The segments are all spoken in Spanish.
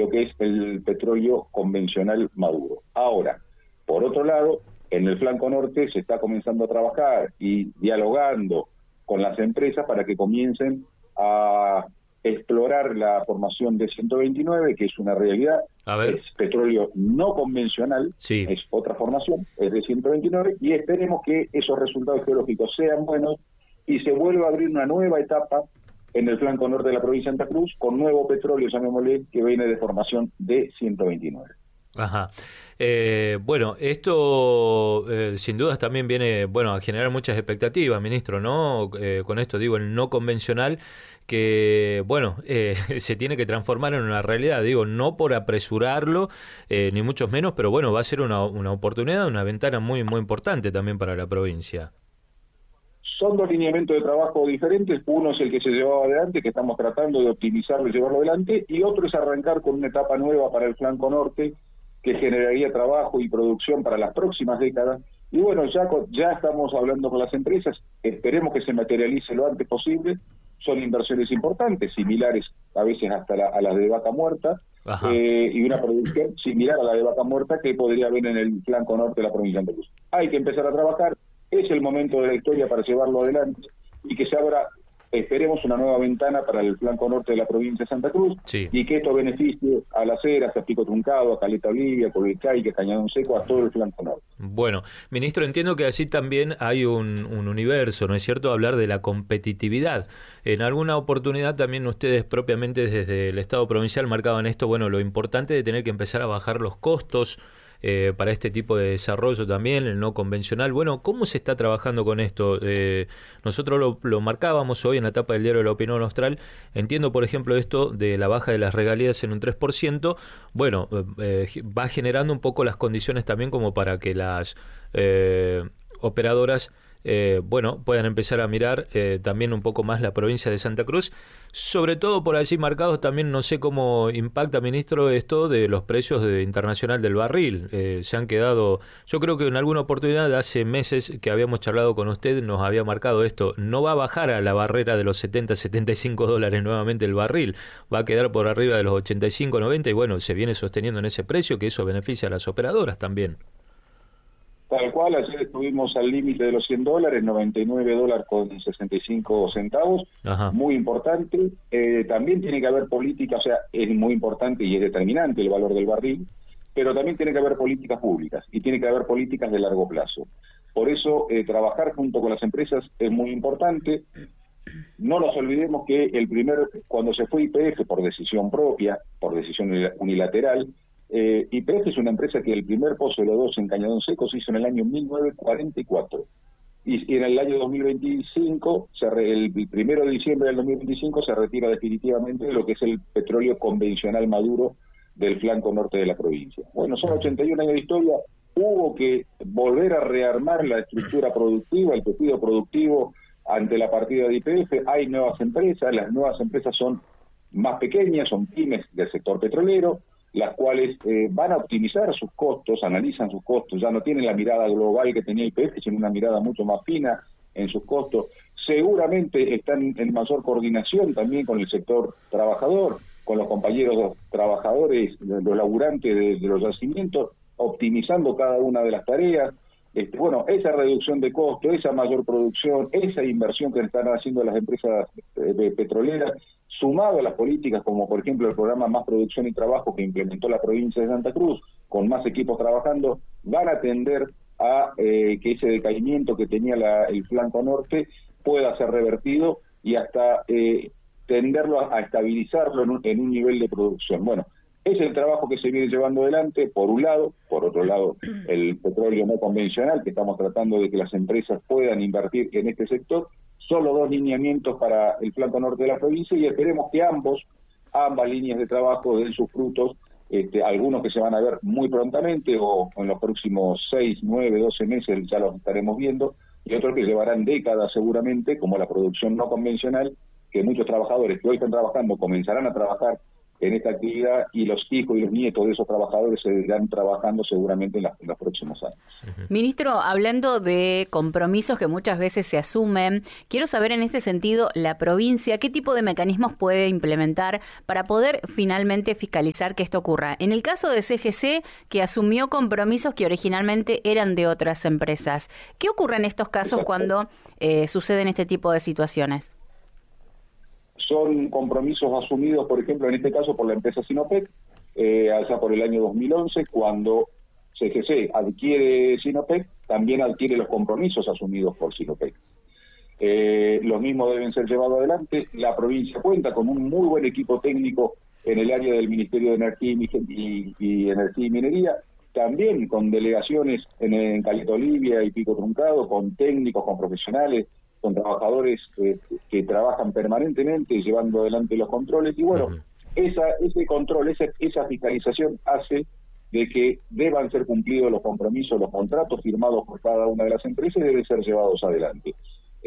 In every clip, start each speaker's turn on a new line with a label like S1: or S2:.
S1: lo que es el petróleo convencional maduro. Ahora, por otro lado, en el flanco norte se está comenzando a trabajar y dialogando con las empresas para que comiencen a explorar la formación de 129, que es una realidad, es petróleo no convencional,
S2: sí,
S1: es otra formación, es de 129, y esperemos que esos resultados geológicos sean buenos y se vuelva a abrir una nueva etapa en el flanco norte de la provincia de Santa Cruz, con nuevo petróleo, llamémosle, que viene de formación de 129.
S2: Ajá. Bueno, esto sin dudas también viene, bueno, a generar muchas expectativas, ministro, ¿no? Con esto digo, el no convencional, que, bueno, se tiene que transformar en una realidad, digo, no por apresurarlo, ni mucho menos, pero bueno, va a ser una oportunidad, una ventana muy, muy importante también para la provincia.
S1: Son dos lineamientos de trabajo diferentes, uno es el que se llevaba adelante, que estamos tratando de optimizarlo y llevarlo adelante, y otro es arrancar con una etapa nueva para el flanco norte, que generaría trabajo y producción para las próximas décadas. Y bueno, ya estamos hablando con las empresas, esperemos que se materialice lo antes posible. Son inversiones importantes, similares a veces hasta a las de Vaca Muerta, y una producción similar a la de Vaca Muerta que podría haber en el flanco norte de la provincia de Santa Cruz. Hay que empezar a trabajar, es el momento de la historia para llevarlo adelante y que se abra, esperemos, una nueva ventana para el flanco norte de la provincia de Santa Cruz,
S2: sí,
S1: y que esto beneficie a Las Heras, a Pico Truncado, a Caleta Olivia, a Colbicay, a Cañadón Seco, a todo el flanco norte.
S2: Bueno, ministro, entiendo que allí también hay un universo, ¿no es cierto?, hablar de la competitividad. En alguna oportunidad también ustedes propiamente desde el Estado provincial marcaban esto, bueno, lo importante de tener que empezar a bajar los costos para este tipo de desarrollo también, el no convencional. Bueno, ¿cómo se está trabajando con esto? Nosotros lo marcábamos hoy en la tapa del diario de La Opinión Austral. Entiendo, por ejemplo, esto de la baja de las regalías en un 3%. Bueno, va generando un poco las condiciones también como para que las operadoras bueno, puedan empezar a mirar también un poco más la provincia de Santa Cruz, sobre todo por allí marcados también, no sé cómo impacta, ministro, esto de los precios internacional del barril. Se han quedado, yo creo que en alguna oportunidad hace meses que habíamos charlado con usted, nos había marcado esto, no va a bajar a la barrera de los 70, 75 dólares nuevamente el barril, va a quedar por arriba de los 85, 90 y bueno, se viene sosteniendo en ese precio, que eso beneficia a las operadoras también.
S1: Tal cual, ayer estuvimos al límite de los $100, 99 dólares con 65 centavos,
S2: Ajá.
S1: Muy importante. También tiene que haber política, o sea, es muy importante y es determinante el valor del barril, pero también tiene que haber políticas públicas y tiene que haber políticas de largo plazo. Por eso, trabajar junto con las empresas es muy importante. No nos olvidemos que cuando se fue YPF por decisión propia, por decisión unilateral, YPF es una empresa que el primer pozo de lodosa en Cañadón Seco se hizo en el año 1944 y en el año 2025, el 1 de diciembre del 2025 se retira definitivamente lo que es el petróleo convencional maduro del flanco norte de la provincia. Bueno, son 81 años de historia, hubo que volver a rearmar la estructura productiva, el tejido productivo ante la partida de YPF. Hay nuevas empresas, las nuevas empresas son más pequeñas, son pymes del sector petrolero, las cuales van a optimizar sus costos, analizan sus costos, ya no tienen la mirada global que tenía YPF, sino una mirada mucho más fina en sus costos. Seguramente están en mayor coordinación también con el sector trabajador, con los compañeros trabajadores, los laburantes de los yacimientos, optimizando cada una de las tareas. Bueno, esa reducción de costo, esa mayor producción, esa inversión que están haciendo las empresas petroleras, sumado a las políticas como por ejemplo el programa Más Producción y Trabajo que implementó la provincia de Santa Cruz, con más equipos trabajando, van a tender a que ese decaimiento que tenía el flanco norte pueda ser revertido y hasta tenderlo a estabilizarlo en un nivel de producción. Bueno, es el trabajo que se viene llevando adelante, por un lado. Por otro lado, el petróleo no convencional, que estamos tratando de que las empresas puedan invertir en este sector. Solo dos lineamientos para el flanco norte de la provincia y esperemos que ambas líneas de trabajo den sus frutos, algunos que se van a ver muy prontamente o en los próximos 6, 9, 12 meses ya los estaremos viendo, y otros que llevarán décadas seguramente, como la producción no convencional, que muchos trabajadores que hoy están trabajando comenzarán a trabajar en esta actividad, y los hijos y los nietos de esos trabajadores seguirán trabajando seguramente en los próximos años.
S3: Ministro, hablando de compromisos que muchas veces se asumen, quiero saber en este sentido, la provincia, ¿qué tipo de mecanismos puede implementar para poder finalmente fiscalizar que esto ocurra? En el caso de CGC, que asumió compromisos que originalmente eran de otras empresas, ¿qué ocurre en estos casos cuando suceden este tipo de situaciones?
S1: Son compromisos asumidos, por ejemplo, en este caso por la empresa Sinopec, allá por el año 2011, cuando CGC adquiere Sinopec, también adquiere los compromisos asumidos por Sinopec. Los mismos deben ser llevados adelante. La provincia cuenta con un muy buen equipo técnico en el área del Ministerio de Energía y Energía y Minería, también con delegaciones en Caleta Olivia y Pico Truncado, con técnicos, con profesionales, con trabajadores que trabajan permanentemente llevando adelante los controles, y bueno, ese control, esa fiscalización hace de que deban ser cumplidos los compromisos, los contratos firmados por cada una de las empresas, deben ser llevados adelante.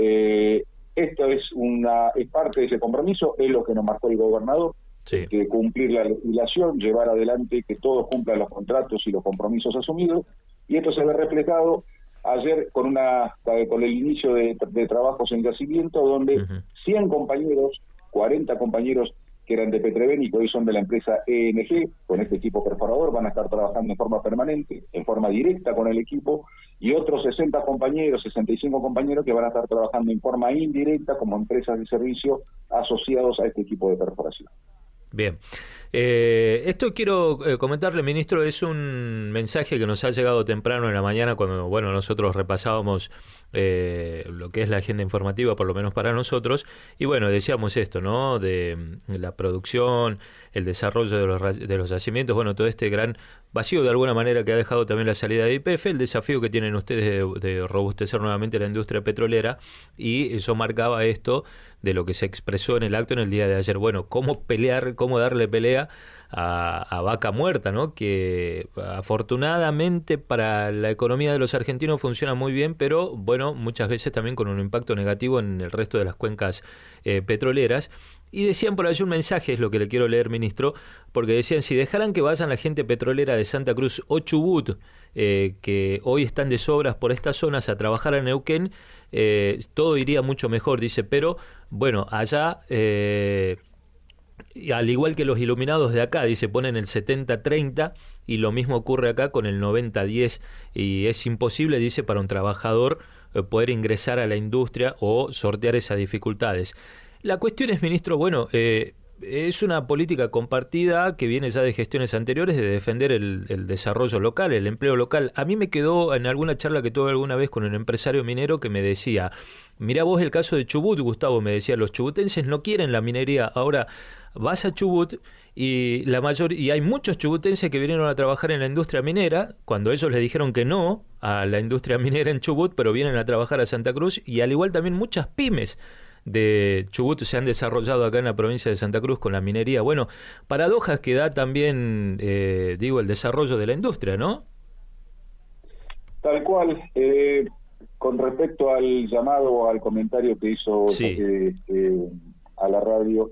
S1: Esto es parte de ese compromiso, es lo que nos marcó el gobernador, que cumplir la legislación, llevar adelante que todos cumplan los contratos y los compromisos asumidos, y esto se ve reflejado ayer con el inicio de trabajos en yacimiento, donde 100 compañeros, 40 compañeros que eran de Petreven y que hoy son de la empresa ENG, con este equipo perforador, van a estar trabajando en forma permanente, en forma directa con el equipo, y otros 60 compañeros, 65 compañeros que van a estar trabajando en forma indirecta como empresas de servicio asociados a este equipo de perforación.
S2: Bien. Esto quiero comentarle, ministro, es un mensaje que nos ha llegado temprano en la mañana cuando, bueno, nosotros repasábamos lo que es la agenda informativa, por lo menos para nosotros, y bueno, decíamos esto, ¿no? De la producción, el desarrollo de los yacimientos, bueno, todo este gran vacío de alguna manera que ha dejado también la salida de YPF, el desafío que tienen ustedes de robustecer nuevamente la industria petrolera, y eso marcaba esto de lo que se expresó en el acto en el día de ayer. Bueno, cómo pelear, cómo darle pelea a vaca muerta, ¿no? Que afortunadamente para la economía de los argentinos funciona muy bien, pero bueno, muchas veces también con un impacto negativo en el resto de las cuencas petroleras. Y decían por allí un mensaje, es lo que le quiero leer, ministro, porque decían, si dejaran que vayan la gente petrolera de Santa Cruz o Chubut, que hoy están de sobras por estas zonas, a trabajar en Neuquén, todo iría mucho mejor, dice, pero bueno, allá, al igual que los iluminados de acá, dice, ponen el 70-30, y lo mismo ocurre acá con el 90-10, y es imposible, dice, para un trabajador poder ingresar a la industria o sortear esas dificultades. La cuestión es, ministro, bueno, es una política compartida que viene ya de gestiones anteriores de defender el desarrollo local, el empleo local. A mí me quedó en alguna charla que tuve alguna vez con un empresario minero que me decía, mirá vos el caso de Chubut, Gustavo, me decía, los chubutenses no quieren la minería. Ahora vas a Chubut y hay muchos chubutenses que vinieron a trabajar en la industria minera, cuando ellos les dijeron que no a la industria minera en Chubut, pero vienen a trabajar a Santa Cruz, y al igual también muchas pymes de Chubut se han desarrollado acá en la provincia de Santa Cruz con la minería. Bueno, paradojas que da también, el desarrollo de la industria, ¿no?
S1: Tal cual. Con respecto al llamado o al comentario que hizo a la radio,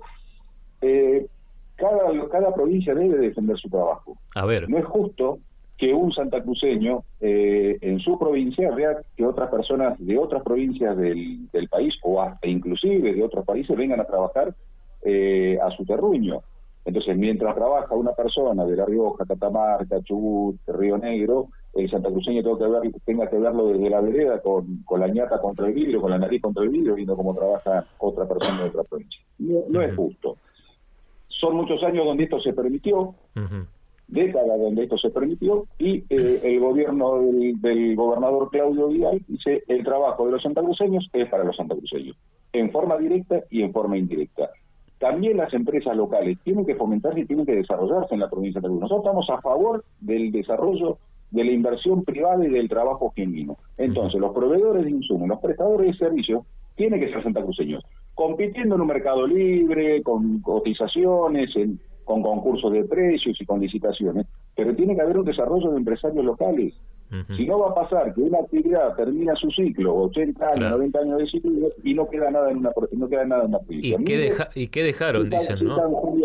S1: cada provincia debe defender su trabajo.
S2: A ver.
S1: No es justo que un santacruceño en su provincia vea que otras personas de otras provincias del país o hasta inclusive de otros países vengan a trabajar a su terruño. Entonces, mientras trabaja una persona de La Rioja, Catamarca, Chubut, Río Negro, el santacruceño tenga que verlo desde la vereda con la ñata contra el vidrio, con la nariz contra el vidrio, viendo cómo trabaja otra persona de otra provincia. No es justo. Son muchos años donde esto se permitió, décadas donde esto se permitió, y el gobierno del gobernador Claudio Vidal dice, el trabajo de los santacruceños es para los santacruceños, en forma directa y en forma indirecta. También las empresas locales tienen que fomentarse y tienen que desarrollarse en la provincia de Santa Cruz. Nosotros estamos a favor del desarrollo de la inversión privada y del trabajo genuino. Entonces, los proveedores de insumos, los prestadores de servicios, tienen que ser santacruceños, compitiendo en un mercado libre, con cotizaciones, con concursos de precios y con licitaciones, pero tiene que haber un desarrollo de empresarios locales. Si no, va a pasar que una actividad termina su ciclo, 80 años, 90 años de ciclo, y no queda nada en una provincia.
S2: ¿Y qué dejaron, dicen, no?
S1: San Julián.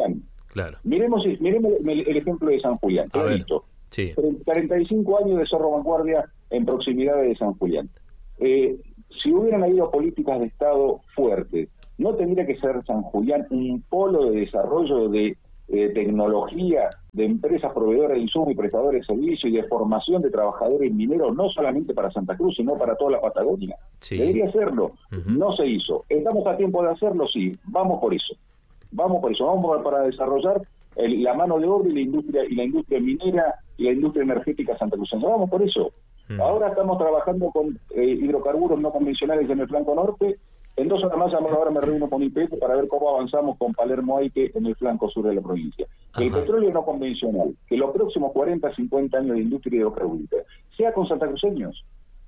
S2: Claro.
S1: Miremos el ejemplo de San Julián, clarito.
S2: Sí.
S1: 45 años de Cerro Vanguardia en proximidades de San Julián. Si hubieran habido políticas de Estado fuertes, ¿no tendría que ser San Julián un polo de desarrollo de tecnología, de empresas proveedoras de insumos y prestadores de servicios y de formación de trabajadores mineros, no solamente para Santa Cruz, sino para toda la Patagonia?
S2: Sí.
S1: Debería hacerlo. No se hizo. ¿Estamos a tiempo de hacerlo? Sí. Vamos por eso. Vamos para desarrollar la mano de obra y la industria minera y la industria energética santacrucense. Vamos por eso. Ahora estamos trabajando con hidrocarburos no convencionales en el flanco norte. En 2 horas más, ahora me reúno con IPF para ver cómo avanzamos con Palermo Aike en el flanco sur de la provincia. Que el petróleo no convencional, que los próximos 40, 50 años de industria hidrocarburífera, sea con santacruceños.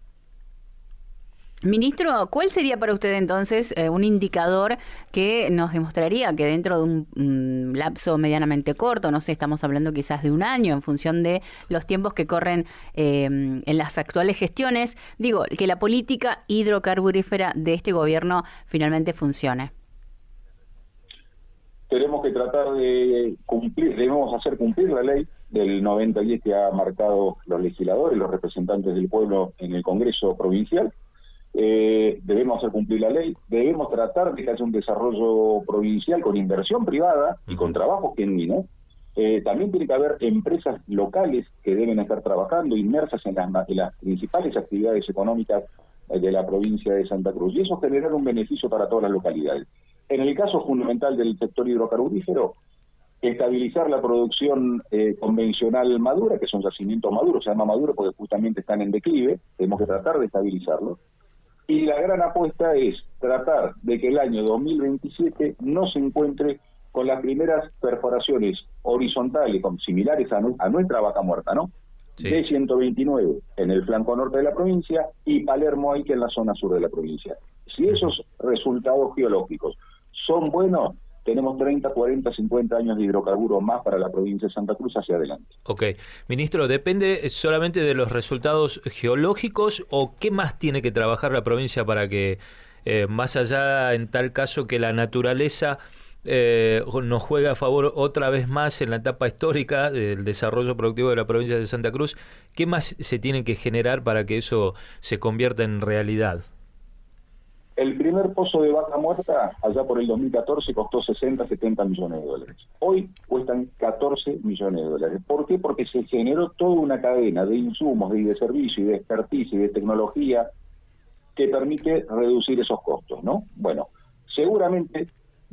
S3: Ministro, ¿cuál sería para usted entonces un indicador que nos demostraría que dentro de un lapso medianamente corto, no sé, estamos hablando quizás de un año en función de los tiempos que corren en las actuales gestiones, digo, que la política hidrocarburífera de este gobierno finalmente funcione?
S1: Tenemos que tratar de cumplir, debemos hacer cumplir la ley del 90-10 que ha marcado los legisladores, los representantes del pueblo en el Congreso provincial. Debemos hacer cumplir la ley, debemos tratar de que haya un desarrollo provincial con inversión privada y con trabajo genuino. También tiene que haber empresas locales que deben estar trabajando, inmersas en las principales actividades económicas de la provincia de Santa Cruz, y eso generar un beneficio para todas las localidades. En el caso fundamental del sector hidrocarburífero, estabilizar la producción convencional madura, que son yacimientos maduros, se llama maduro porque justamente están en declive, tenemos que tratar de estabilizarlo. Y la gran apuesta es tratar de que el año 2027 no se encuentre con las primeras perforaciones horizontales, similares a nuestra Vaca Muerta, ¿no? Sí. De 129 en el flanco norte de la provincia y Palermo Aike en la zona sur de la provincia. Si esos resultados geológicos son buenos, tenemos 30, 40, 50 años de hidrocarburos más para la provincia de Santa Cruz hacia adelante.
S2: Ok. Ministro, ¿depende solamente de los resultados geológicos o qué más tiene que trabajar la provincia para que, más allá en tal caso que la naturaleza nos juegue a favor otra vez más en la etapa histórica del desarrollo productivo de la provincia de Santa Cruz, qué más se tiene que generar para que eso se convierta en realidad?
S1: El primer pozo de Vaca Muerta, allá por el 2014, costó 60, 70 millones de dólares. Hoy cuestan 14 millones de dólares. ¿Por qué? Porque se generó toda una cadena de insumos, de servicio y de expertise y de tecnología que permite reducir esos costos, ¿no? Bueno, seguramente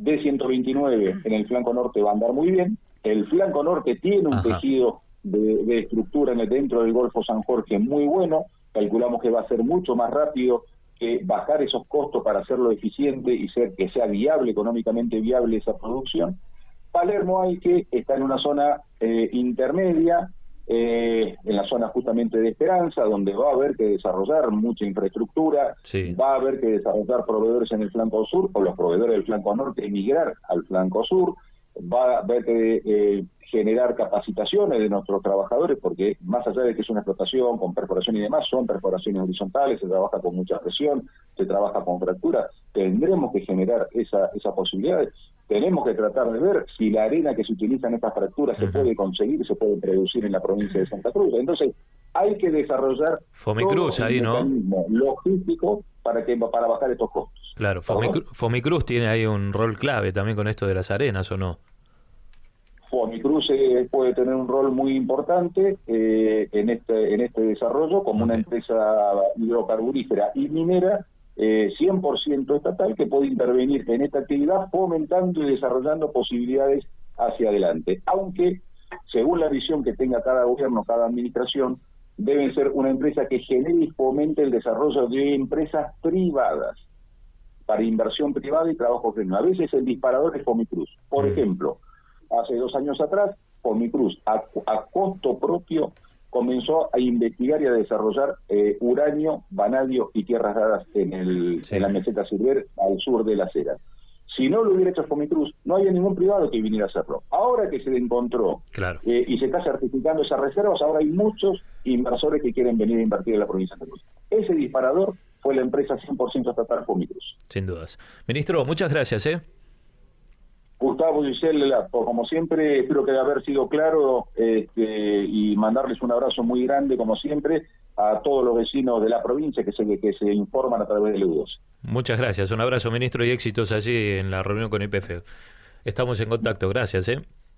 S1: D129 en el flanco norte va a andar muy bien. El flanco norte tiene un tejido de estructura dentro del Golfo San Jorge muy bueno. Calculamos que va a ser mucho más rápido que bajar esos costos para hacerlo eficiente y que sea viable, económicamente viable esa producción. Palermo Aike está en una zona intermedia, en la zona justamente de Esperanza, donde va a haber que desarrollar mucha infraestructura, va a haber que desarrollar proveedores en el flanco sur, o los proveedores del flanco norte emigrar al flanco sur, va a haber que generar capacitaciones de nuestros trabajadores, porque más allá de que es una explotación con perforación y demás, son perforaciones horizontales, se trabaja con mucha presión, se trabaja con fracturas, tendremos que generar esa posibilidad. Tenemos que tratar de ver si la arena que se utiliza en estas fracturas se puede conseguir, se puede producir en la provincia de Santa Cruz. Entonces, hay que desarrollar
S2: Fomicruz ahí, ¿no?
S1: Mecanismo logístico para bajar estos costos.
S2: Claro, Fomicruz tiene ahí un rol clave también con esto de las arenas, ¿o no?
S1: Fomicruz puede tener un rol muy importante en este desarrollo como una empresa hidrocarburífera y minera 100% estatal que puede intervenir en esta actividad fomentando y desarrollando posibilidades hacia adelante. Aunque, según la visión que tenga cada gobierno, cada administración, deben ser una empresa que genere y fomente el desarrollo de empresas privadas para inversión privada y trabajo genuino. A veces el disparador es Fomicruz. Por ejemplo, hace 2 años atrás, Fomicruz, a costo propio, comenzó a investigar y a desarrollar uranio, vanadio y tierras raras en la meseta Silver al sur de Las Heras. Si no lo hubiera hecho Fomicruz, no había ningún privado que viniera a hacerlo. Ahora que se le encontró y se está certificando esas reservas, ahora hay muchos inversores que quieren venir a invertir en la provincia de Santa Cruz. Ese disparador fue la empresa 100% estatal Fomicruz.
S2: Sin dudas. Ministro, muchas gracias.
S1: Gustavo, Giselle, como siempre, espero que haber sido claro y mandarles un abrazo muy grande, como siempre, a todos los vecinos de la provincia que se informan a través del EU2.
S2: Muchas gracias. Un abrazo, ministro, y éxitos allí en la reunión con YPF. Estamos en contacto. Gracias.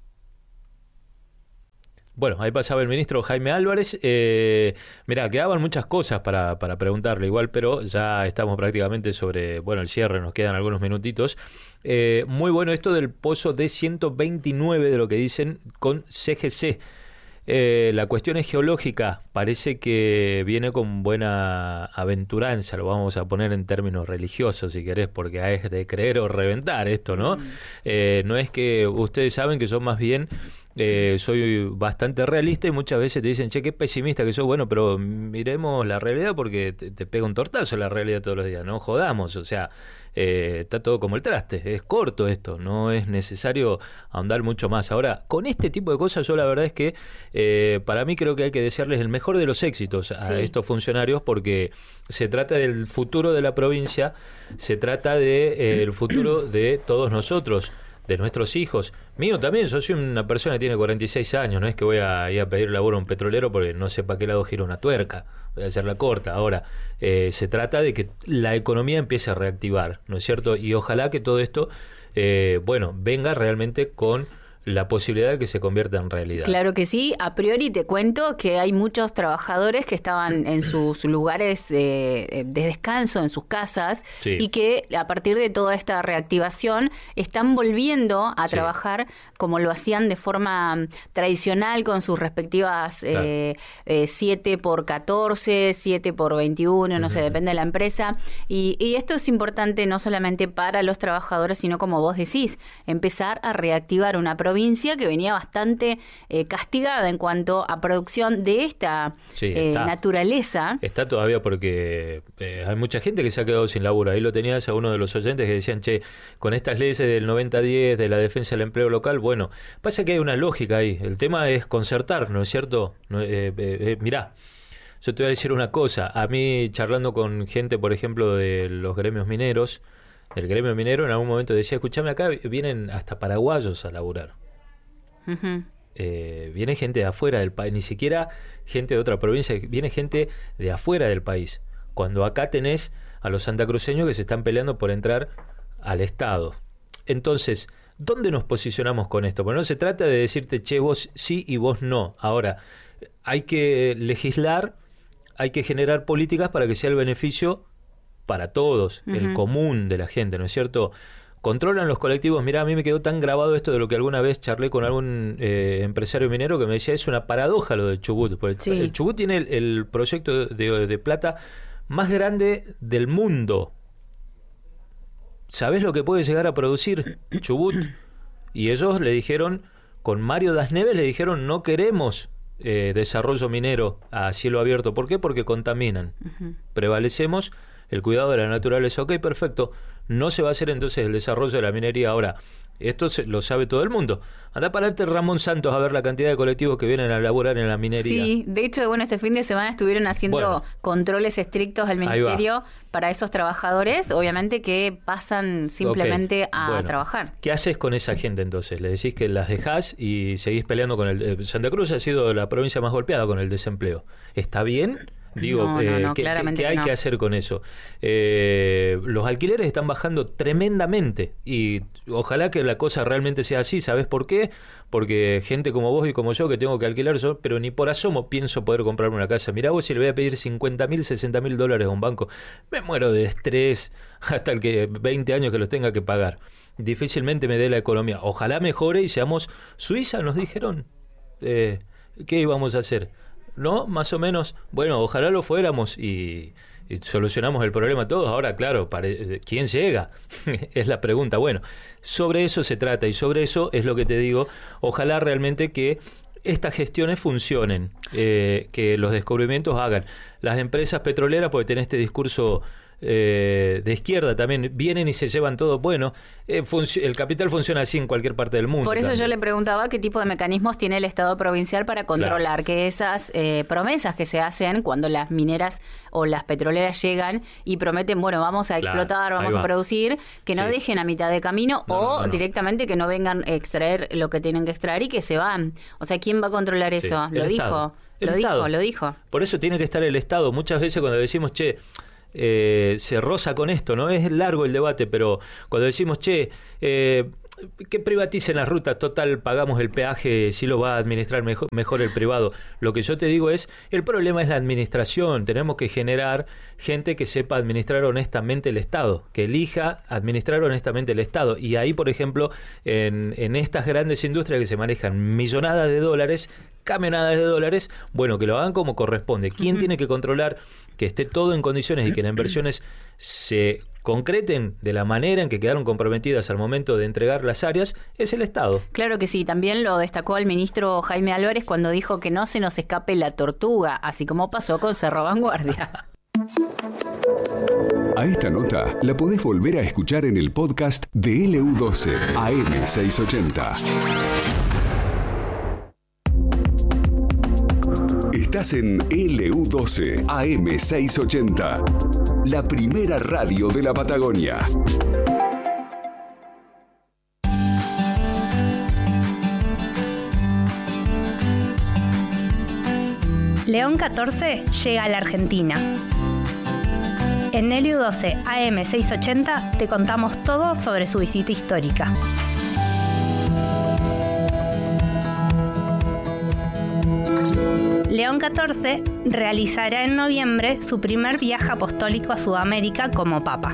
S2: Bueno, ahí pasaba el ministro Jaime Álvarez. Mirá, quedaban muchas cosas para preguntarle igual, pero ya estamos prácticamente sobre, el cierre, nos quedan algunos minutitos. Muy bueno esto del pozo D129, de lo que dicen con CGC. La cuestión es geológica, parece que viene con buena aventuranza, lo vamos a poner en términos religiosos si querés, porque es de creer o reventar esto, ¿no? No es que ustedes saben que son más bien... soy bastante realista y muchas veces te dicen, che, qué pesimista que sos. Bueno, pero miremos la realidad porque te pega un tortazo la realidad todos los días, no jodamos, o sea, está todo como el traste, es corto esto, no es necesario ahondar mucho más. Ahora, con este tipo de cosas yo la verdad es que para mí creo que hay que desearles el mejor de los éxitos a estos funcionarios, porque se trata del futuro de la provincia, se trata de el futuro de todos nosotros, de nuestros hijos, mío también. Yo soy una persona que tiene 46 años, no es que voy a ir a pedir laburo a un petrolero porque no sé para qué lado gira una tuerca, voy a hacerla corta. Ahora, se trata de que la economía empiece a reactivar, ¿no es cierto? Y ojalá que todo esto, venga realmente con la posibilidad de que se convierta en realidad.
S3: Claro que sí. A priori te cuento que hay muchos trabajadores que estaban en sus lugares de descanso, en sus casas, y que a partir de toda esta reactivación están volviendo a trabajar como lo hacían de forma tradicional con sus respectivas 7 por 14, 7 por 21, no sé, depende de la empresa. Y esto es importante no solamente para los trabajadores, sino, como vos decís, empezar a reactivar una provincia que venía bastante castigada en cuanto a producción de esta naturaleza. Está
S2: todavía porque hay mucha gente que se ha quedado sin laburo. Ahí lo tenías a uno de los oyentes que decían, che, con estas leyes del 90-10 de la defensa del empleo local, bueno, pasa que hay una lógica ahí. El tema es concertar, ¿no es cierto? Mirá, yo te voy a decir una cosa. A mí, charlando con gente, por ejemplo, de los gremios mineros, el gremio minero en algún momento decía, escuchame, acá vienen hasta paraguayos a laburar. Viene gente de afuera del país, ni siquiera gente de otra provincia, viene gente de afuera del país, cuando acá tenés a los santacruceños que se están peleando por entrar al Estado. Entonces, ¿dónde nos posicionamos con esto? Porque no se trata de decirte, che, vos sí y vos no. Ahora, hay que legislar, hay que generar políticas para que sea el beneficio para todos, el común de la gente, ¿no es cierto? Controlan los colectivos. Mirá, a mí me quedó tan grabado esto de lo que alguna vez charlé con algún empresario minero que me decía, es una paradoja lo del Chubut. Porque el Chubut tiene el proyecto de plata más grande del mundo. ¿Sabés lo que puede llegar a producir Chubut? Y ellos le dijeron, con Mario Das Neves le dijeron, no queremos desarrollo minero a cielo abierto. ¿Por qué? Porque contaminan. Prevalecemos el cuidado de la naturaleza. Ok, perfecto. No se va a hacer entonces el desarrollo de la minería. Ahora, esto lo sabe todo el mundo. Anda para pararte Ramón Santos a ver la cantidad de colectivos que vienen a laburar en la minería. Sí,
S3: de hecho, este fin de semana estuvieron haciendo controles estrictos al ministerio para esos trabajadores, obviamente que pasan simplemente a trabajar.
S2: ¿Qué haces con esa gente entonces? ¿Le decís que las dejás y seguís peleando con el... Santa Cruz ha sido la provincia más golpeada con el desempleo. ¿Está bien? Digo,
S3: no,
S2: ¿qué hay que hacer con eso? Los alquileres están bajando tremendamente y ojalá que la cosa realmente sea así. ¿Sabés por qué? Porque gente como vos y como yo que tengo que alquilar yo, pero ni por asomo pienso poder comprarme una casa. Mirá vos, si le voy a pedir $50,000, $60,000 a un banco, me muero de estrés hasta el que 20 años que los tenga que pagar. Difícilmente me dé la economía. Ojalá mejore y seamos Suiza, nos dijeron. ¿Qué íbamos a hacer? ¿No? Más o menos, bueno, ojalá lo fuéramos y solucionamos el problema todos. Ahora, claro, ¿quién llega? Es la pregunta. Bueno, sobre eso se trata y sobre eso es lo que te digo. Ojalá realmente que estas gestiones funcionen, que los descubrimientos hagan. Las empresas petroleras, porque tenés este discurso de izquierda también, vienen y se llevan todo. Bueno, el capital funciona así en cualquier parte del mundo.
S3: Por eso
S2: también.
S3: yo le preguntaba qué tipo de mecanismos tiene el Estado provincial para controlar que esas promesas que se hacen cuando las mineras o las petroleras llegan y prometen, bueno, vamos a explotar, vamos a producir, que no dejen a mitad de camino o directamente que no vengan a extraer lo que tienen que extraer y que se van. O sea, ¿quién va a controlar eso? Lo dijo.
S2: Por eso tiene que estar el Estado. Muchas veces cuando decimos, se roza con esto, ¿no? Es largo el debate, pero cuando decimos, que privaticen las rutas, total, pagamos el peaje, si lo va a administrar mejor el privado. Lo que yo te digo es, el problema es la administración. Tenemos que generar gente que sepa administrar honestamente el Estado, que elija administrar honestamente el Estado. Y ahí, por ejemplo, en estas grandes industrias que se manejan millonadas de dólares, camionadas de dólares, bueno, que lo hagan como corresponde. ¿Quién tiene que controlar que esté todo en condiciones y que las inversiones se concreten de la manera en que quedaron comprometidas al momento de entregar las áreas? Es el Estado.
S3: Claro que sí, también lo destacó el ministro Jaime Álvarez cuando dijo que no se nos escape la tortuga, así como pasó con Cerro Vanguardia.
S4: A esta nota la podés volver a escuchar en el podcast de LU12 AM680. Estás en LU12 AM680, la primera radio de la Patagonia.
S5: León 14 llega a la Argentina. En LU12 AM680 te contamos todo sobre su visita histórica. León 14 realizará en noviembre su primer viaje apostólico a Sudamérica como Papa.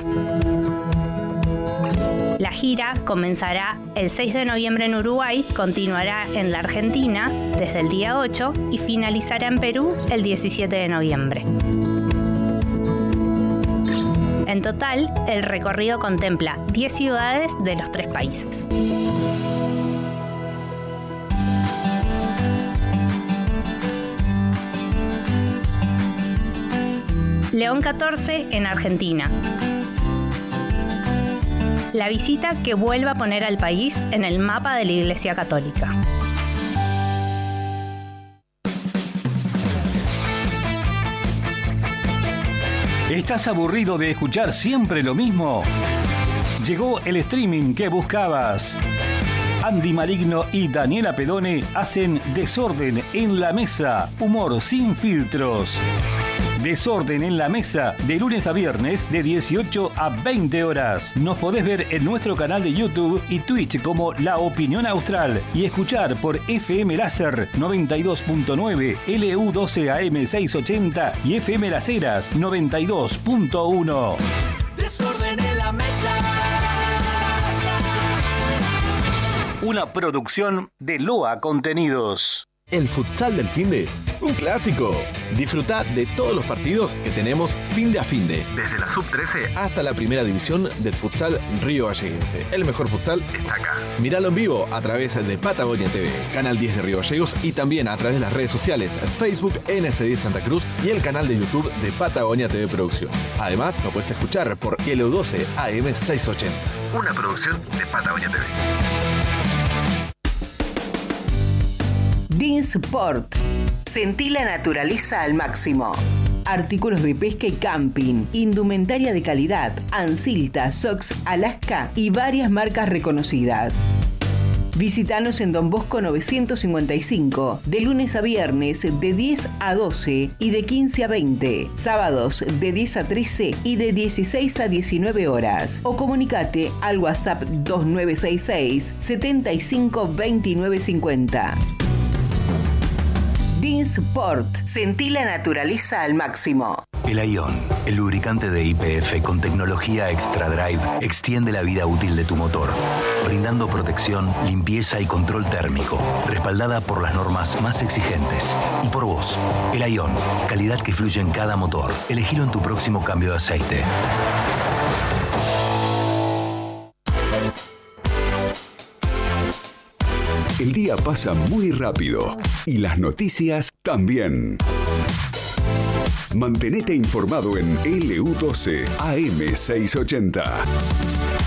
S5: La gira comenzará el 6 de noviembre en Uruguay, continuará en la Argentina desde el día 8 y finalizará en Perú el 17 de noviembre. En total, el recorrido contempla 10 ciudades de los 3 países. León 14 en Argentina. La visita que vuelve a poner al país en el mapa de la Iglesia Católica.
S6: ¿Estás aburrido de escuchar siempre lo mismo? Llegó el streaming que buscabas. Andy Maligno y Daniela Pedone hacen Desorden en la Mesa, humor sin filtros. Desorden en la Mesa, de lunes a viernes, de 18 a 20 horas. Nos podés ver en nuestro canal de YouTube y Twitch como La Opinión Austral y escuchar por FM Láser 92.9, LU12 AM680 y FM Las Heras 92.1.
S7: Desorden en la Mesa.
S6: Una producción de Loa Contenidos.
S8: El futsal del finde, un clásico. Disfruta de todos los partidos que tenemos finde a finde. Desde la sub-13 hasta la primera división del futsal Río Galleguense. El mejor futsal está acá. Míralo en vivo a través de Patagonia TV, Canal 10 de Río Gallegos y también a través de las redes sociales Facebook NS10 Santa Cruz y el canal de YouTube de Patagonia TV Producciones. Además, lo puedes escuchar por LU12 AM680. Una producción de Patagonia TV.
S9: Dinsport. Sentí la naturaleza al máximo. Artículos de pesca y camping, indumentaria de calidad, Ansilta, Sox, Alaska y varias marcas reconocidas. Visítanos en Don Bosco 955, de lunes a viernes de 10 a 12 y de 15 a 20, sábados de 10 a 13 y de 16 a 19 horas. O comunicate al WhatsApp 2966 75 29 50. Dinsport. Sentí la naturaleza al máximo.
S10: El Ion, el lubricante de YPF con tecnología Extra Drive, extiende la vida útil de tu motor, brindando protección, limpieza y control térmico, respaldada por las normas más exigentes. Y por vos, el Ion, calidad que fluye en cada motor. Elegilo en tu próximo cambio de aceite.
S4: El día pasa muy rápido y las noticias también. Mantenete informado en LU12 AM680.